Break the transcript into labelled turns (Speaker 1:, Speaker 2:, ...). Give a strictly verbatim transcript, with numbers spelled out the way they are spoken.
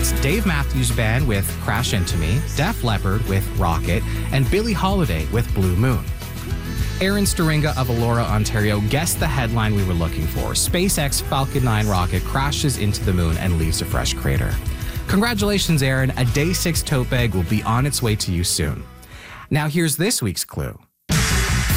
Speaker 1: It's Dave Matthews Band with Crash Into Me, Def Leppard with Rocket, and Billie Holiday with Blue Moon. Aaron Staringa of Elora, Ontario guessed the headline we were looking for. SpaceX Falcon nine rocket crashes into the moon and leaves a fresh crater. Congratulations, Aaron. A Day six tote bag will be on its way to you soon. Now here's this week's clue.